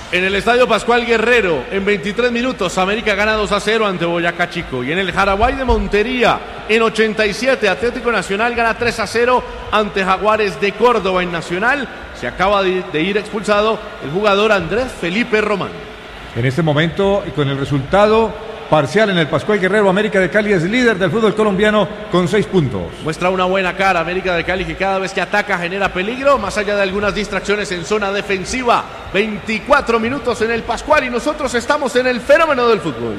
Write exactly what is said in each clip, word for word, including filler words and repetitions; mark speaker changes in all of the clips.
Speaker 1: En el Estadio Pascual Guerrero, en veintitrés minutos, América gana dos a cero ante Boyacá Chico. Y en el Jaraguay de Montería, en ochenta y siete, Atlético Nacional gana tres a cero ante Jaguares de Córdoba. En Nacional se acaba de, de ir expulsado el jugador Andrés Felipe Román.
Speaker 2: En este momento, y con el resultado parcial en el Pascual Guerrero, América de Cali es líder del fútbol colombiano con seis puntos.
Speaker 1: Muestra una buena cara América de Cali, que cada vez que ataca genera peligro, más allá de algunas distracciones en zona defensiva. veinticuatro minutos en el Pascual y nosotros estamos en el fenómeno del fútbol.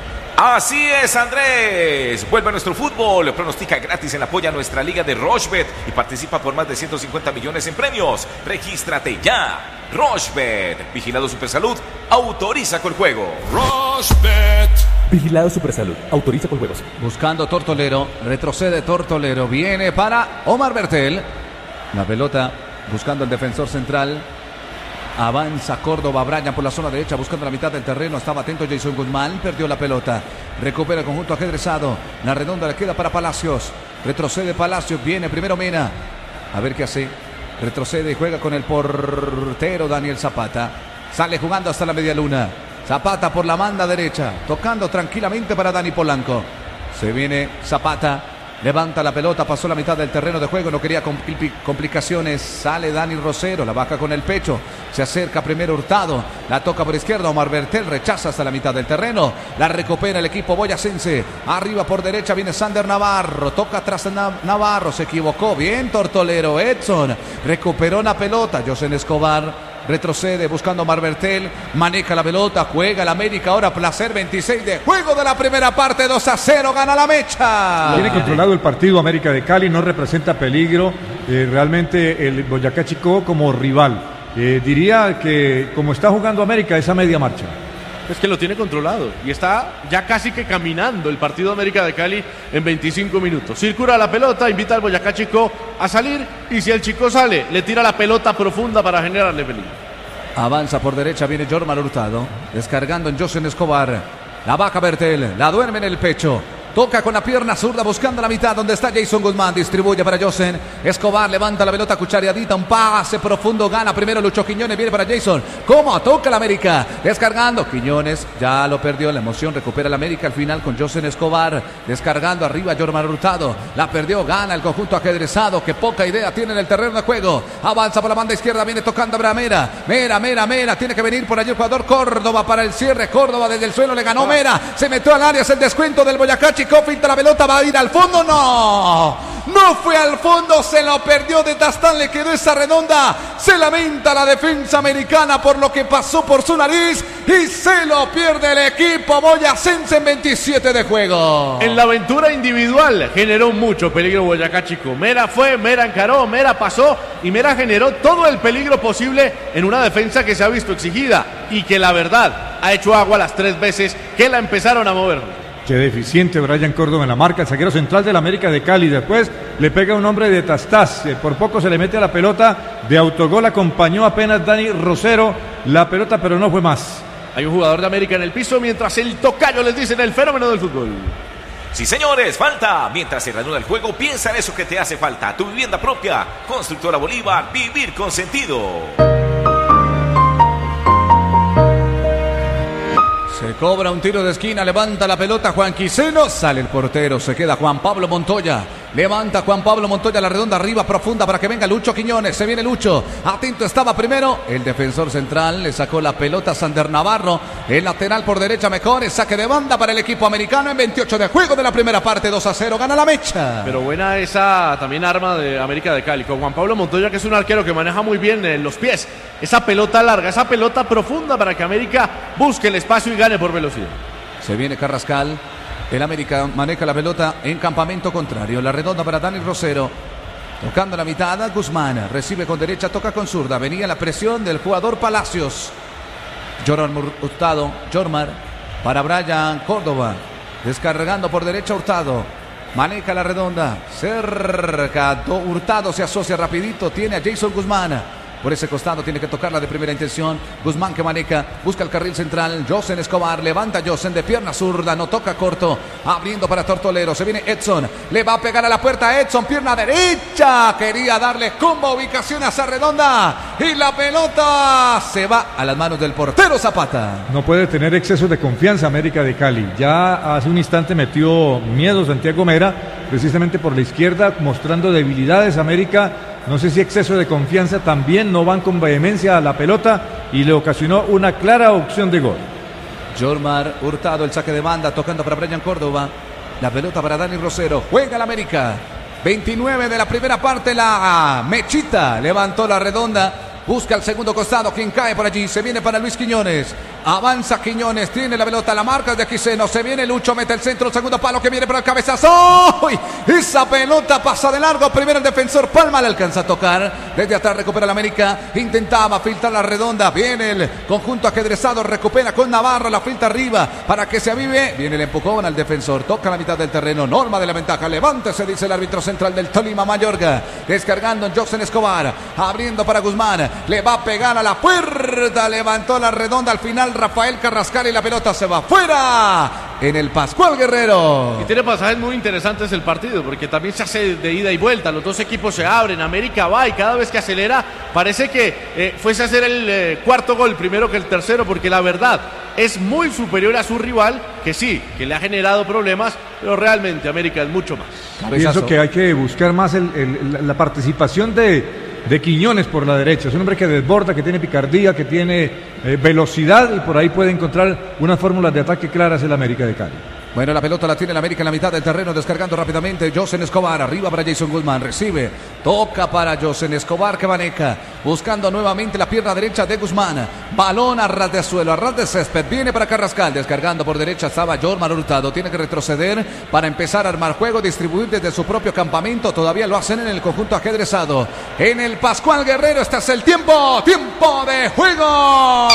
Speaker 3: Así es, Andrés. Vuelve a nuestro fútbol. Pronostica gratis en apoya a nuestra liga de Rochebet y participa por más de ciento cincuenta millones en premios. Regístrate ya. Rochebet. Vigilado Supersalud. Autoriza con juego.
Speaker 4: Rochebet. Vigilado Supersalud. Autoriza con juegos.
Speaker 5: Buscando Tortolero. Retrocede Tortolero. Viene para Omar Bertel. La pelota buscando el defensor central. Avanza Córdoba, Brian por la zona derecha buscando la mitad del terreno. Estaba atento Jason Guzmán, perdió la pelota. Recupera el conjunto ajedrezado. La redonda le queda para Palacios. Retrocede Palacios, viene primero Mena. A ver qué hace. Retrocede y juega con el portero Daniel Zapata. Sale jugando hasta la media luna. Zapata por la banda derecha, tocando tranquilamente para Dani Polanco. Se viene Zapata. Levanta la pelota, pasó la mitad del terreno de juego, no quería compl- complicaciones. Sale Dani Rosero, la baja con el pecho. Se acerca primero Hurtado, la toca por izquierda. Omar Bertel rechaza hasta la mitad del terreno. La recupera el equipo boyacense. Arriba por derecha viene Sander Navarro. Toca atrás Nav- Navarro, se equivocó. Bien Tortolero, Edson. Recuperó la pelota, Josen Escobar. Retrocede buscando Omar Bertel, maneja la pelota, juega el América, ahora placer, veintiséis de juego de la primera parte, dos a cero, gana la Mecha.
Speaker 2: Tiene controlado el partido América de Cali, no representa peligro, eh, realmente el Boyacá Chico como rival. Eh, diría que como está jugando América, esa media marcha.
Speaker 1: Es que lo tiene controlado y está ya casi que caminando el partido América de Cali en veinticinco minutos. Circula la pelota, invita al Boyacá Chico a salir y si el Chico sale, le tira la pelota profunda para generarle peligro.
Speaker 5: Avanza por derecha, viene Jorman Hurtado, descargando en Josen Escobar. La baja Bertel, la duerme en el pecho. Toca con la pierna zurda buscando la mitad donde está Jason Guzmán. Distribuye para Josen Escobar. Levanta la pelota cuchareadita. Un pase profundo. Gana primero Lucho Quiñones. Viene para Jason. ¿Cómo? Toca la América. Descargando. Quiñones ya lo perdió. La emoción recupera la América al final con Josen Escobar. Descargando arriba Jorman Hurtado. La perdió. Gana el conjunto ajedrezado. Que poca idea tiene en el terreno de juego. Avanza por la banda izquierda. Viene tocando a Mera. Mera, Mera, Mera. Tiene que venir por allí el jugador Córdoba para el cierre. Córdoba desde el suelo le ganó Mera. Se metió al área. Es el descuento del Boyacá Chico. Finta la pelota, va a ir al fondo, no, no fue al fondo, se lo perdió de Tastán, le quedó esa redonda, se lamenta la defensa americana por lo que pasó por su nariz y se lo pierde el equipo boyacense en veintisiete de juego.
Speaker 1: En la aventura individual generó mucho peligro Boyacá Chico, Mera fue, Mera encaró, Mera pasó y Mera generó todo el peligro posible en una defensa que se ha visto exigida y que la verdad ha hecho agua las tres veces que la empezaron a mover.
Speaker 2: Qué deficiente Brian Córdoba en la marca, el zaguero central del América de Cali. Después le pega un hombre de Tastás, por poco se le mete a la pelota. De autogol acompañó apenas Dani Rosero la pelota, pero no fue más.
Speaker 1: Hay un jugador de América en el piso mientras el tocayo les dice en el fenómeno del fútbol.
Speaker 3: Sí, señores, falta. Mientras se reanuda el juego, piensa en eso que te hace falta. Tu vivienda propia. Constructora Bolívar, vivir con sentido.
Speaker 5: Se cobra un tiro de esquina, levanta la pelota Juan Quiseno, sale el portero, se queda Juan Pablo Montoya. Levanta Juan Pablo Montoya la redonda arriba profunda para que venga Lucho Quiñones. Se viene Lucho. Atento estaba primero. El defensor central le sacó la pelota a Sander Navarro. El lateral por derecha mejor. El saque de banda para el equipo americano en veintiocho de juego de la primera parte. dos a cero. Gana la Mecha.
Speaker 1: Pero buena esa también arma de América de Cali. Con Juan Pablo Montoya, que es un arquero que maneja muy bien en los pies. Esa pelota larga, esa pelota profunda para que América busque el espacio y gane por velocidad.
Speaker 5: Se viene Carrascal. El América maneja la pelota en campamento contrario. La redonda para Dani Rosero. Tocando la mitad, Guzmán. Recibe con derecha, toca con zurda. Venía la presión del jugador Palacios. Jorman Hurtado. Jorman para Brian Córdoba. Descargando por derecha Hurtado. Maneja la redonda. Cerca. Hurtado se asocia rapidito. Tiene a Jason Guzmán. Por ese costado tiene que tocarla de primera intención. Guzmán que maneja, busca el carril central. Josen Escobar, levanta Josen de pierna zurda, no toca corto. Abriendo para Tortolero, se viene Edson. Le va a pegar a la puerta Edson, pierna derecha. Quería darle combo, ubicación hacia redonda. Y la pelota se va a las manos del portero Zapata.
Speaker 2: No puede tener exceso de confianza América de Cali. Ya hace un instante metió miedo Santiago Mera, precisamente por la izquierda, mostrando debilidades América. No sé si exceso de confianza, también no van con vehemencia a la pelota y le ocasionó una clara opción de gol.
Speaker 5: Jormar Hurtado, el saque de banda, tocando para Brian Córdoba. La pelota para Dani Rosero. Juega el América. veintinueve de la primera parte, la Mechita levantó la redonda. Busca el segundo costado, quien cae por allí. Se viene para Luis Quiñones. Avanza Quiñones, tiene la pelota, la marca de Quiseno. Se viene Lucho, mete el centro, segundo palo que viene para el cabezazo. ¡Uy! Esa pelota pasa de largo. Primero el defensor Palma, le alcanza a tocar. Desde atrás recupera el América. Intentaba filtrar la redonda. Viene el conjunto ajedrezado, recupera con Navarro, la filtra arriba para que se avive. Viene el empujón al defensor. Toca la mitad del terreno. Norma de la ventaja. Levántese, dice el árbitro central del Tolima, Mayorga. Descargando en Josen Escobar. Abriendo para Guzmán. Le va a pegar a la puerta. Levantó la redonda al final Rafael Carrascal y la pelota se va fuera en el Pascual Guerrero.
Speaker 1: Y tiene pasajes muy interesantes el partido, porque también se hace de ida y vuelta. Los dos equipos se abren, América va y cada vez que acelera parece que eh, fuese a hacer el eh, cuarto gol primero que el tercero, porque la verdad es muy superior a su rival, que sí, que le ha generado problemas, pero realmente América es mucho más.
Speaker 2: Pienso que hay que buscar más el, el, la participación de de Quiñones por la derecha. Es un hombre que desborda, que tiene picardía, que tiene eh, velocidad y por ahí puede encontrar unas fórmulas de ataque claras el América de Cali.
Speaker 5: Bueno, la pelota la tiene el América en la mitad del terreno, descargando rápidamente Josen Escobar, arriba para Jason Guzmán, recibe, toca para Josen Escobar que maneja, buscando nuevamente la pierna derecha de Guzmán, balón a ras de suelo, a ras de césped, viene para Carrascal, descargando por derecha estaba Jormar Hurtado, tiene que retroceder para empezar a armar juego, distribuir desde su propio campamento, todavía lo hacen en el conjunto ajedrezado, en el Pascual Guerrero, este es el tiempo, tiempo de juego.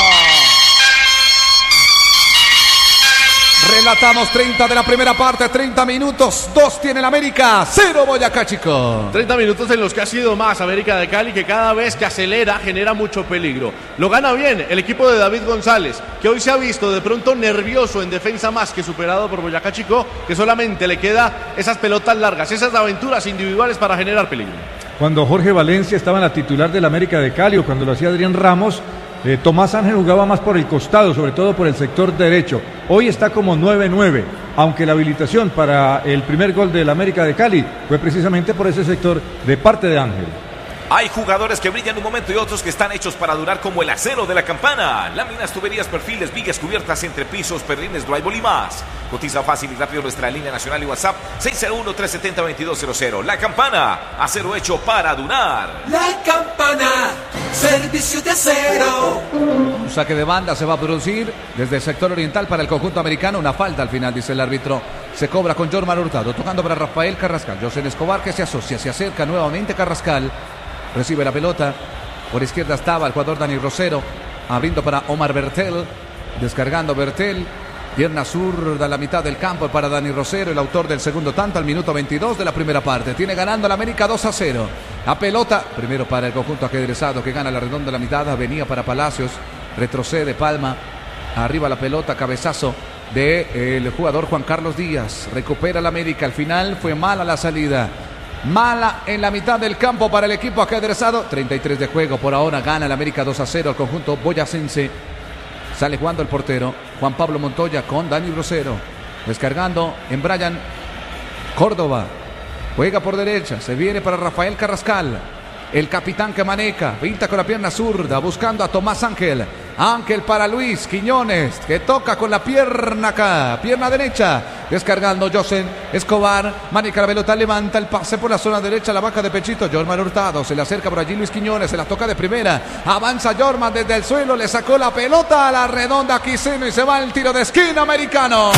Speaker 5: Relatamos treinta de la primera parte, treinta minutos, dos tiene el América, cero Boyacá Chico.
Speaker 1: treinta minutos en los que ha sido más América de Cali, que cada vez que acelera genera mucho peligro. Lo gana bien el equipo de David González, que hoy se ha visto de pronto nervioso en defensa más que superado por Boyacá Chico, que solamente le queda esas pelotas largas, esas aventuras individuales para generar peligro. Cuando
Speaker 2: Jorge Valencia estaba en la titular del América de Cali o cuando lo hacía Adrián Ramos, Eh, Tomás Ángel jugaba más por el costado, sobre todo por el sector derecho. Hoy está como nueve nueve, aunque la habilitación para el primer gol del América de Cali fue precisamente por ese sector de parte de Ángel.
Speaker 3: Hay jugadores que brillan un momento y otros que están hechos para durar, como el acero de la Campana. Láminas, tuberías, perfiles, vigas, cubiertas, entrepisos, perlines, drywall y más. Cotiza fácil y rápido nuestra línea nacional y WhatsApp seis cero uno, tres siete cero, dos dos cero cero. La Campana, acero hecho para durar.
Speaker 6: La Campana, servicio de acero.
Speaker 5: Un saque de banda se va a producir desde el sector oriental para el conjunto americano. Una falta al final, dice el árbitro. Se cobra con Jormar Hurtado, tocando para Rafael Carrascal. Josen Escobar que se asocia, se acerca nuevamente Carrascal. Recibe la pelota. Por izquierda estaba el jugador Dani Rosero. Abriendo para Omar Bertel. Descargando Bertel. Pierna zurda a la mitad del campo para Dani Rosero, el autor del segundo tanto al minuto veintidós de la primera parte. Tiene ganando el América dos a cero. La pelota, primero para el conjunto ajedrezado que gana la redonda de la mitad. Venía para Palacios. Retrocede Palma. Arriba la pelota, cabezazo del jugador Juan Carlos Díaz. Recupera el América. Al final fue mala la salida. Mala en la mitad del campo para el equipo ajedrezado. treinta y tres de juego. Por ahora gana el América dos a cero al conjunto boyacense. Sale jugando el portero Juan Pablo Montoya con Dani Rosero. Descargando en Brian Córdoba. Juega por derecha. Se viene para Rafael Carrascal. El capitán que maneja. Pinta con la pierna zurda. Buscando a Tomás Ángel. Ángel para Luis Quiñones. Que toca con la pierna acá. Pierna derecha. Descargando Josen Escobar. Maneja la pelota. Levanta el pase por la zona derecha. La baja de pechito. Jorman Hurtado. Se le acerca por allí Luis Quiñones. Se la toca de primera. Avanza Jorman desde el suelo. Le sacó la pelota a la redonda Quiseno. Y se va el tiro de esquina americano.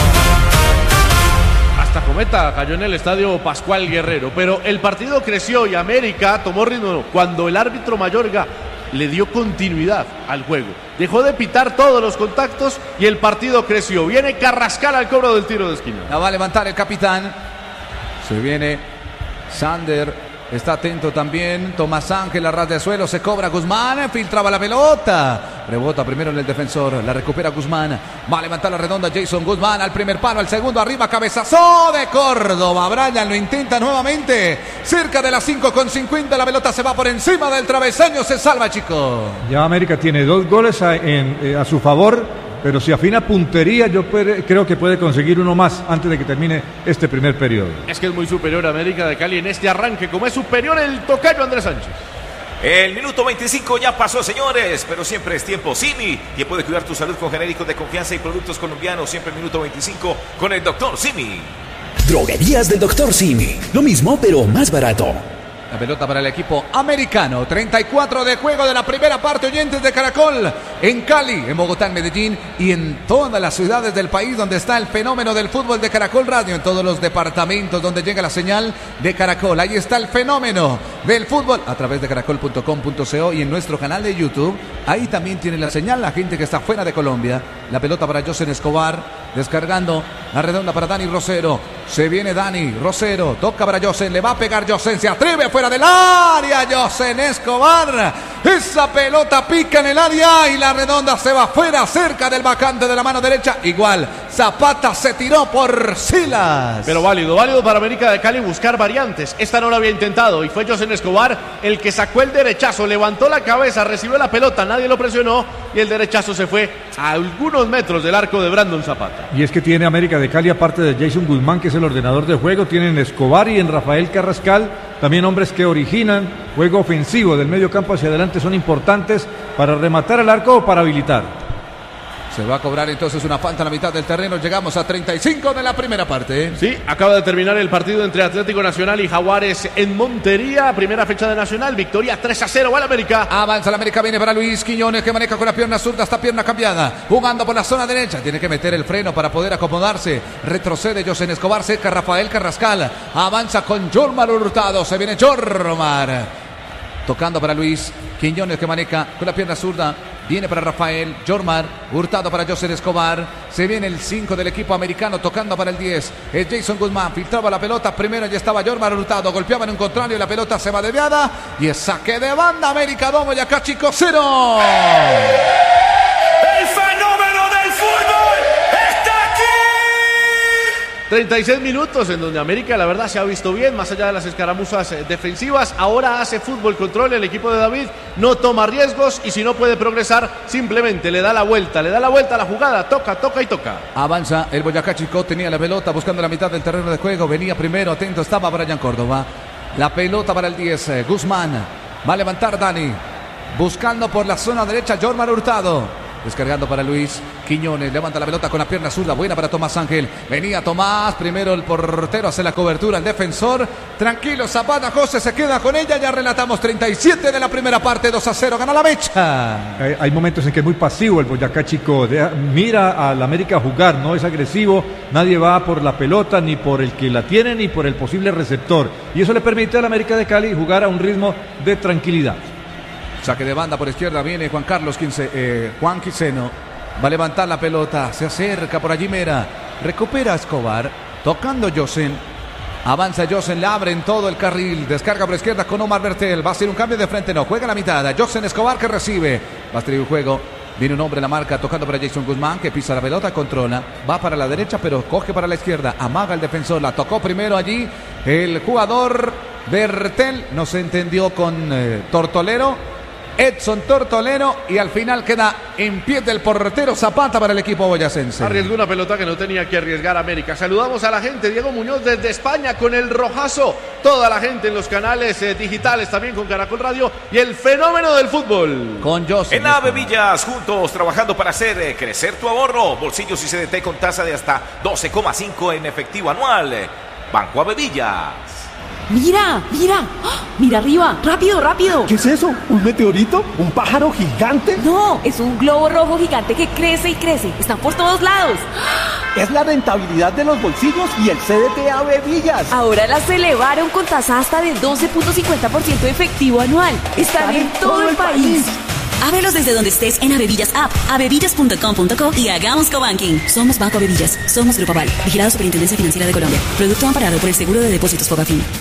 Speaker 1: Hasta cometa cayó en el estadio Pascual Guerrero, pero el partido creció y América tomó ritmo cuando el árbitro Mayorga le dio continuidad al juego. Dejó de pitar todos los contactos y el partido creció. Viene Carrascal al cobro del tiro de esquina.
Speaker 5: La va a levantar el capitán. Se viene Sander Está atento también Tomás Ángel, a ras de suelo, se cobra Guzmán, filtraba la pelota. Rebota primero en el defensor, la recupera Guzmán. Va a levantar la redonda Jason Guzmán al primer palo, al segundo arriba, cabezazo de Córdoba. Brian lo intenta nuevamente. Cerca de las cinco con cincuenta, la pelota se va por encima del travesaño, se salva, chico.
Speaker 2: Ya América tiene dos goles a, en, eh, a su favor. Pero si afina puntería, yo puede, creo que puede conseguir uno más antes de que termine este primer periodo.
Speaker 1: Es que es muy superior a América de Cali en este arranque, como es superior el tocayo Andrés Sánchez.
Speaker 3: El minuto veinticinco ya pasó, señores, pero siempre es tiempo. Simi, tiempo de cuidar tu salud con genéricos de confianza y productos colombianos. Siempre el minuto veinticinco con el doctor Simi.
Speaker 7: Droguerías del doctor Simi. Lo mismo, pero más barato.
Speaker 5: La pelota para el equipo americano. treinta y cuatro de juego de la primera parte, oyentes de Caracol. En Cali, en Bogotá, en Medellín y en todas las ciudades del país donde está el fenómeno del fútbol de Caracol Radio. En todos los departamentos donde llega la señal de Caracol. Ahí está el fenómeno del fútbol a través de caracol punto com punto co y en nuestro canal de YouTube. Ahí también tiene la señal la gente que está fuera de Colombia. La pelota para Josen Escobar. Descargando la redonda para Dani Rosero. Se viene Dani Rosero. Toca para Josen. Le va a pegar Josen. Se atreve fuera del área. Josen Escobar. Esa pelota pica en el área y la redonda se va fuera cerca del vacante de la mano derecha. Igual Zapata se tiró por Silas.
Speaker 1: Pero válido, válido para América de Cali buscar variantes. Esta no lo había intentado y fue Josen Escobar el que sacó el derechazo. Levantó la cabeza, recibió la pelota. Nadie lo presionó y el derechazo se fue a algunos metros del arco de Brandon Zapata.
Speaker 2: Y es que tiene América de Cali, aparte de Jason Guzmán, que es el ordenador de juego, tienen Escobar y en Rafael Carrascal, también hombres que originan juego ofensivo del medio campo hacia adelante, son importantes para rematar el arco o para habilitar.
Speaker 5: Se va a cobrar entonces una falta en la mitad del terreno. Llegamos a treinta y cinco de la primera parte.
Speaker 1: Sí, acaba de terminar el partido entre Atlético Nacional y Jaguares en Montería. Primera fecha de Nacional, victoria tres a cero al América.
Speaker 5: Avanza el América, viene para Luis Quiñones que maneja con la pierna zurda, esta pierna cambiada. Jugando por la zona derecha, tiene que meter el freno para poder acomodarse. Retrocede Josen Escobar, cerca Rafael Carrascal. Avanza con Jormar Hurtado, se viene Jormar. Tocando para Luis Quiñones que maneja con la pierna zurda. Viene para Rafael, Jormar, Hurtado para Josen Escobar. Se viene el cinco del equipo americano tocando para el diez. Es Jason Guzmán, filtraba la pelota. Primero ya estaba Jormar Hurtado. Golpeaba en un contrario y la pelota se va desviada. Y es saque de banda. América dos, Boyacá Chico cero.
Speaker 6: El fenómeno del fútbol está aquí.
Speaker 1: treinta y seis minutos en donde América la verdad se ha visto bien, más allá de las escaramuzas eh, defensivas. Ahora hace fútbol control el equipo de David, no toma riesgos y si no puede progresar simplemente le da la vuelta, le da la vuelta a la jugada, toca, toca y toca.
Speaker 5: Avanza el Boyacá Chico, tenía la pelota buscando la mitad del terreno de juego, venía primero, atento estaba Brian Córdoba. La pelota para el diez, eh, Guzmán, va a levantar Dani, buscando por la zona derecha Jormar Hurtado. Descargando para Luis Quiñones, levanta la pelota con la pierna zurda, buena para Tomás Ángel. Venía Tomás, primero el portero hace la cobertura, el defensor. Tranquilo, Zapata, José se queda con ella. Ya relatamos treinta y siete de la primera parte, dos a cero, gana la mecha.
Speaker 2: Hay, hay momentos en que es muy pasivo el Boyacá Chico. Deja, mira al América jugar, no es agresivo. Nadie va por la pelota, ni por el que la tiene, ni por el posible receptor. Y eso le permite al América de Cali jugar a un ritmo de tranquilidad.
Speaker 5: Saque de banda por izquierda, viene Juan Carlos Quince, eh, Juan Quiseno. Va a levantar la pelota, se acerca por allí Mera. Recupera Escobar, tocando Josen. Avanza Josen, le abre en todo el carril. Descarga por izquierda con Omar Bertel. Va a ser un cambio de frente, no, juega la mitad. Josen Escobar que recibe. Va a tener un juego. Viene un hombre en la marca tocando para Jason Guzmán que pisa la pelota, controla. Va para la derecha pero coge para la izquierda. Amaga el defensor, la tocó primero allí el jugador Bertel. No se entendió con eh, Tortolero. Edson Tortolero y al final queda en pie del portero Zapata para el equipo boyacense.
Speaker 1: Arriesgó una pelota que no tenía que arriesgar América. Saludamos a la gente, Diego Muñoz desde España con el rojazo. Toda la gente en los canales eh, digitales también con Caracol Radio y el fenómeno del fútbol.
Speaker 5: Con José.
Speaker 3: En Avevillas, juntos trabajando para hacer eh, crecer tu ahorro. Bolsillos y C D T con tasa de hasta doce coma cinco en efectivo anual. Banco Avevillas.
Speaker 8: ¡Mira! ¡Mira! ¡Ah! ¡Mira arriba! ¡Rápido, rápido!
Speaker 9: ¿Qué es eso? ¿Un meteorito? ¿Un pájaro gigante?
Speaker 8: No, es un globo rojo gigante que crece y crece. Están por todos lados.
Speaker 9: Es la rentabilidad de los bolsillos y el C D T Avevillas.
Speaker 8: Ahora las elevaron con tasa hasta de doce punto cincuenta por ciento efectivo anual. Están, Están en todo el país.
Speaker 10: Ábrelos desde donde estés en Avevillas App, avevillas punto com punto co y hagamos cobanking. Somos Banco Avevillas, somos Grupo Aval, vigilado Superintendencia Financiera de Colombia. Producto amparado por el Seguro de Depósitos Fogafín.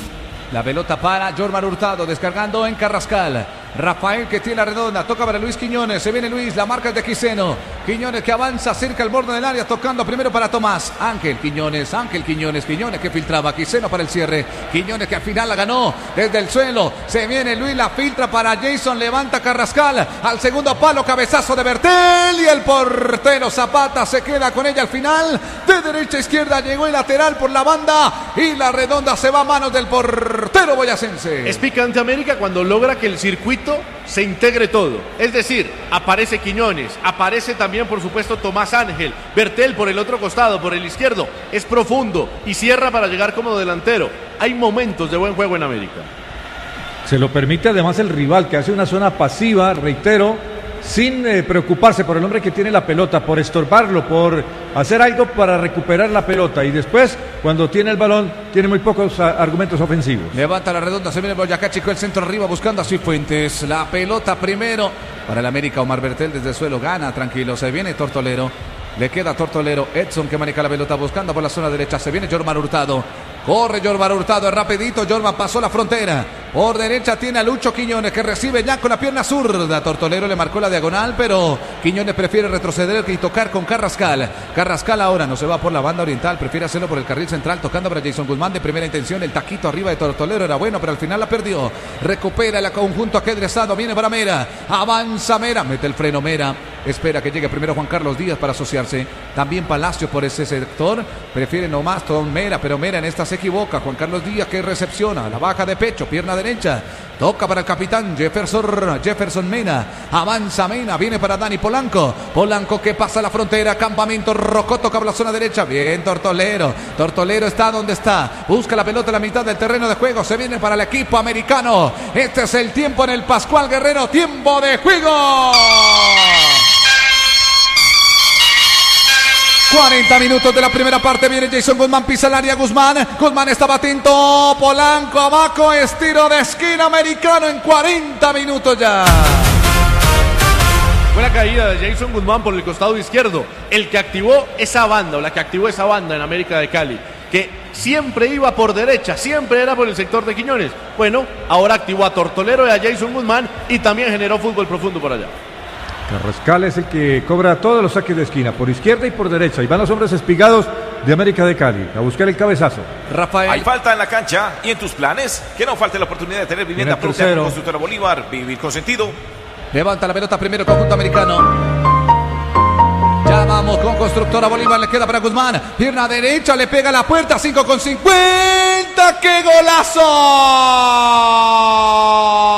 Speaker 5: La pelota para Jorman Hurtado, descargando en Carrascal. Rafael que tiene la redonda, toca para Luis Quiñones, se viene Luis, la marca es de Quiseno. Quiñones que avanza cerca al borde del área, tocando primero para Tomás. Ángel Quiñones, Ángel Quiñones, Quiñones que filtraba, Quiseno para el cierre. Quiñones que al final la ganó desde el suelo. Se viene Luis, la filtra para Jason, levanta Carrascal. Al segundo palo, cabezazo de Bertel y el portero Zapata se queda con ella al final. De derecha a izquierda llegó el lateral por la banda y la redonda se va a manos del portero boyacense.
Speaker 1: Es picante América cuando logra que el circuito se integre todo, es decir, aparece Quiñones, aparece también por supuesto Tomás Ángel, Bertel por el otro costado, por el izquierdo, es profundo y cierra para llegar como delantero. Hay momentos de buen juego en América.
Speaker 2: Se lo permite además el rival, que hace una zona pasiva, reitero, sin eh, preocuparse por el hombre que tiene la pelota, por estorbarlo, por hacer algo para recuperar la pelota, y después cuando tiene el balón tiene muy pocos a, argumentos ofensivos.
Speaker 5: Levanta la redonda, se viene el Boyacá Chico, el centro arriba buscando a Cifuentes, la pelota primero para el América. Omar Bertel desde el suelo gana tranquilo, se viene Tortolero, le queda Tortolero, Edson que maneja la pelota buscando por la zona derecha, se viene Jorman Hurtado. Corre Jorman Hurtado, es rapidito, Jorman pasó la frontera. Por derecha tiene a Lucho Quiñones que recibe ya con la pierna zurda. Tortolero le marcó la diagonal, pero Quiñones prefiere retroceder y tocar con Carrascal. Carrascal ahora no se va por la banda oriental, prefiere hacerlo por el carril central, tocando para Jason Guzmán de primera intención. El taquito arriba de Tortolero era bueno, pero al final la perdió. Recupera el conjunto aquedresado, viene para Mera. Avanza Mera, mete el freno Mera. Espera que llegue primero Juan Carlos Díaz para asociarse. También Palacio por ese sector. Prefiere nomás Tom Mera, pero Mera en esta se equivoca. Juan Carlos Díaz que recepciona, la baja de pecho, pierna derecha. Toca para el capitán Jefferson, Jefferson Mena. Avanza Mena, viene para Dani Polanco. Polanco que pasa la frontera, campamento Rocó, toca por la zona derecha. Bien Tortolero. Tortolero está donde está. Busca la pelota en la mitad del terreno de juego. Se viene para el equipo americano. Este es el tiempo en el Pascual Guerrero. Tiempo de juego. cuarenta minutos de la primera parte, viene Jason Guzmán, pisa el área Guzmán, Guzmán estaba atento, Polanco abajo, estiro de esquina americano en cuarenta minutos ya.
Speaker 1: Fue la caída de Jason Guzmán por el costado izquierdo, el que activó esa banda, o la que activó esa banda en América de Cali, que siempre iba por derecha, siempre era por el sector de Quiñones. Bueno, ahora activó a Tortolero y a Jason Guzmán y también generó fútbol profundo por allá.
Speaker 2: Carrascal es el que cobra todos los saques de esquina, por izquierda y por derecha. Y van los hombres espigados de América de Cali a buscar el cabezazo.
Speaker 3: Rafael. Hay falta en la cancha y en tus planes. Que no falte la oportunidad de tener vivienda propia con Constructora Bolívar. Vivir con sentido.
Speaker 5: Levanta la pelota primero, conjunto americano. Ya vamos con Constructora Bolívar, le queda para Guzmán. Pierna derecha, le pega a la puerta, cinco con cincuenta. ¡Qué golazo!